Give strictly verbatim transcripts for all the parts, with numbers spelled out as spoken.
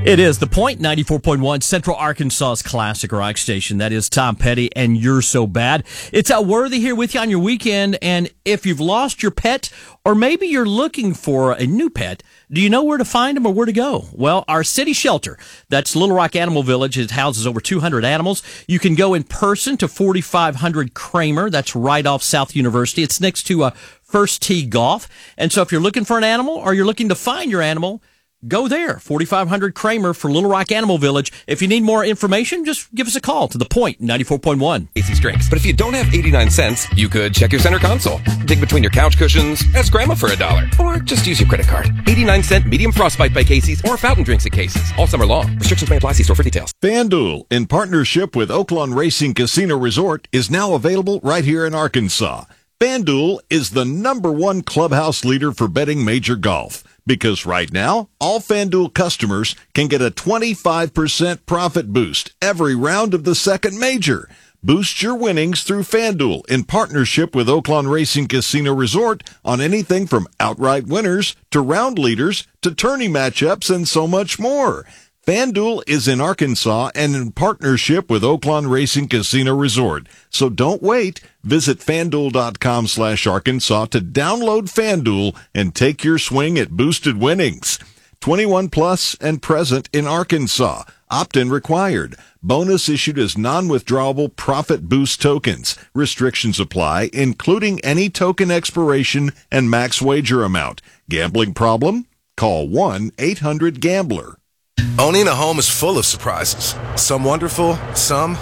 It is The Point, ninety-four point one, Central Arkansas's classic rock station. That is Tom Petty and You're So Bad. It's Al Worthy here with you on your weekend, and if you've lost your pet, or maybe you're looking for a new pet, do you know where to find them or where to go? Well, our city shelter, that's Little Rock Animal Village. It houses over two hundred animals. You can go in person to forty-five hundred Kramer. That's right off South University. It's next to uh, First Tee Golf. And so if you're looking for an animal or you're looking to find your animal, go there, forty-five hundred Kramer for Little Rock Animal Village. If you need more information, just give us a call to The Point, ninety-four point one. Casey's drinks. But if you don't have eighty-nine cents, you could check your center console, dig between your couch cushions, ask Grandma for a dollar, or just use your credit card. eighty-nine cent medium frostbite by Casey's or fountain drinks at Casey's. All summer long. Restrictions may apply. See store for details. FanDuel, in partnership with Oaklawn Racing Casino Resort, is now available right here in Arkansas. FanDuel is the number one clubhouse leader for betting major golf. Because right now, all FanDuel customers can get a twenty-five percent profit boost every round of the second major. Boost your winnings through FanDuel in partnership with Oaklawn Racing Casino Resort on anything from outright winners to round leaders to tourney matchups and so much more. FanDuel is in Arkansas and in partnership with Oaklawn Racing Casino Resort. So don't wait. Visit FanDuel.com slash Arkansas to download FanDuel and take your swing at boosted winnings. twenty-one plus and present in Arkansas. Opt-in required. Bonus issued as non-withdrawable profit boost tokens. Restrictions apply, including any token expiration and max wager amount. Gambling problem? Call one eight hundred gambler. Owning a home is full of surprises. Some wonderful, some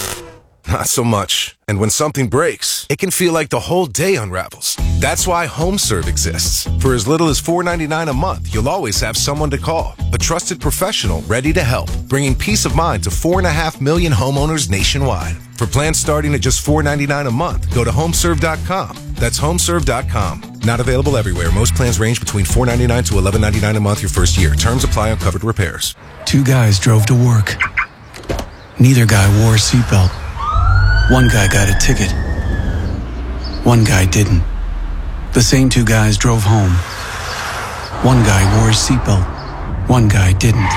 not so much. And when something breaks, it can feel like the whole day unravels. That's why HomeServe exists. For as little as four dollars and ninety-nine cents a month, you'll always have someone to call. A trusted professional ready to help, bringing peace of mind to four and a half million homeowners nationwide. For plans starting at just four dollars and ninety-nine cents a month, go to homeserve dot com. That's homeserve dot com. Not available everywhere. Most plans range between four dollars and ninety-nine cents to eleven dollars and ninety-nine cents a month your first year. Terms apply on covered repairs. Two guys drove to work. Neither guy wore a seatbelt. One guy got a ticket. One guy didn't. The same two guys drove home. One guy wore his seatbelt. One guy didn't.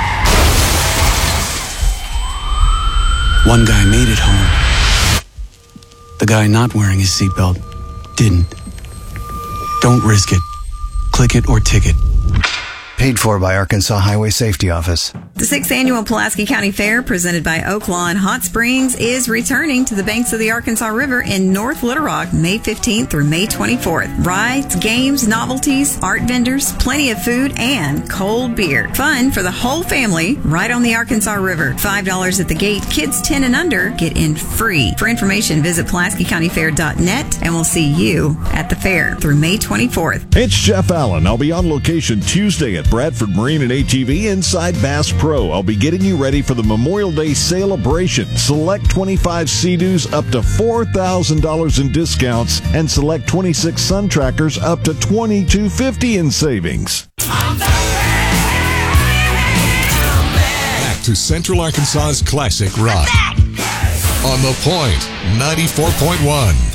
One guy made it home. The guy not wearing his seatbelt didn't. Don't risk it. Click it or ticket. Paid for by Arkansas Highway Safety Office. The sixth annual Pulaski County Fair, presented by Oaklawn Hot Springs, is returning to the banks of the Arkansas River in North Little Rock, May fifteenth through May twenty-fourth. Rides, games, novelties, art vendors, plenty of food, and cold beer. Fun for the whole family right on the Arkansas River. five dollars at the gate. Kids ten and under get in free. For information, visit Pulaski County Fair dot net, and we'll see you at the fair through May twenty-fourth. It's Jeff Allen. I'll be on location Tuesday at Bradford Marine and A T V inside Bass Pro. I'll be getting you ready for the Memorial Day celebration. Select twenty-five Sea-Doos up to four thousand dollars in discounts and select twenty-six Sun Trackers up to twenty-two fifty in savings. Back to Central Arkansas's classic rock. On The Point, ninety-four point one.